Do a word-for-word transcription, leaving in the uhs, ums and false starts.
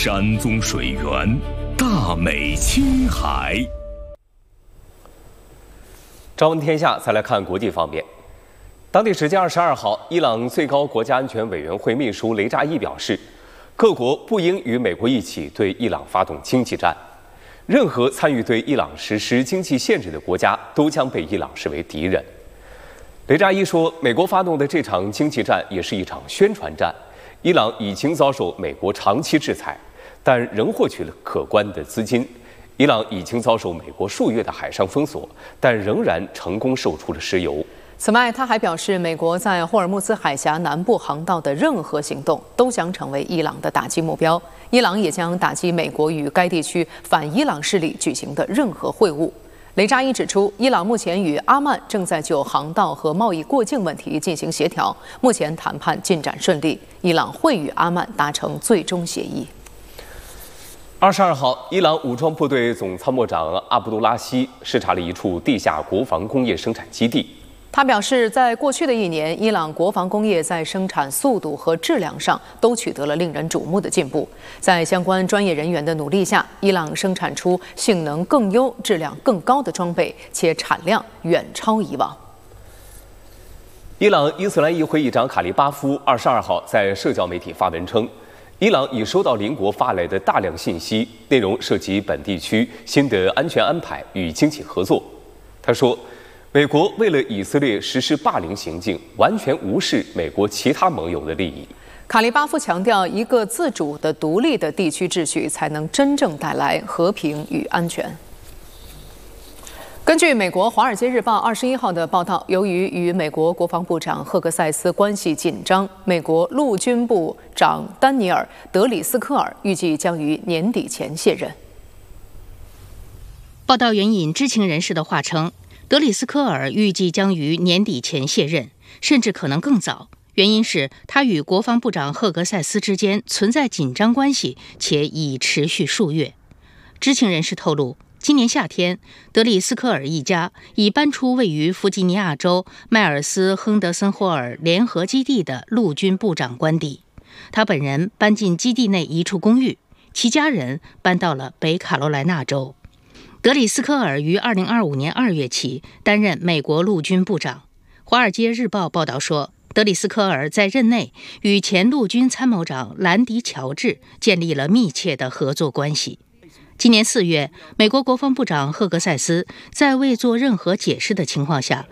山宗水源，大美青海。 朝闻天下，再来看国际方面。当地时间二十二号，伊朗最高国家安全委员会秘书雷扎伊表示，各国不应与美国一起对伊朗发动经济战，任何参与对伊朗实施经济限制的国家都将被伊朗视为敌人。雷扎伊说，美国发动的这场经济战也是一场宣传战。伊朗已经遭受美国长期制裁，但仍获取了可观的资金。伊朗已经遭受美国数月的海上封锁，但仍然成功售出了石油。 此外，他还表示，美国在霍尔木兹海峡南部航道的任何行动都将成为伊朗的打击目标。伊朗也将打击美国与该地区反伊朗势力举行的任何会晤。雷扎伊指出，伊朗目前与阿曼正在就航道和贸易过境问题进行协调，目前谈判进展顺利，伊朗会与阿曼达成最终协议。 二十二号，伊朗武装部队总参谋长阿卜杜拉希视察了一处地下国防工业生产基地。 他表示，在过去的一年，伊朗国防工业在生产速度和质量上都取得了令人瞩目的进步。在相关专业人员的努力下，伊朗生产出性能更优、质量更高的装备，且产量远超以往。 伊朗伊斯兰议会议长卡利巴夫二十二号在社交媒体发文称，伊朗已收到邻国发来的大量信息，内容涉及本地区新的安全安排与经济合作。他说，美国为了以色列实施霸凌行径，完全无视美国其他盟友的利益。 卡利巴夫强调，一个自主的、独立的地区秩序才能真正带来和平与安全。根据美国《华尔街日报》二十一号的报道，由于与美国国防部长赫格塞斯关系紧张，美国陆军部长丹尼尔·德里斯科尔预计将于年底前卸任。 报道援引知情人士的话称，德里斯科尔预计将于年底前卸任，甚至可能更早。原因是他与国防部长赫格塞斯之间存在紧张关系，且已持续数月。知情人士透露，今年夏天，德里斯科尔一家已搬出位于弗吉尼亚州迈尔斯亨德森霍尔联合基地的陆军部长官邸。他本人搬进基地内一处公寓，其家人搬到了北卡罗来纳州。德里斯科尔于二零二五年二月起担任美国陆军部长。《华尔街日报》报道说，德里斯科尔在任内与前陆军参谋长兰迪·乔治建立了密切的合作关系。今年四月，美国国防部长赫格塞斯在未做任何解释的情况下，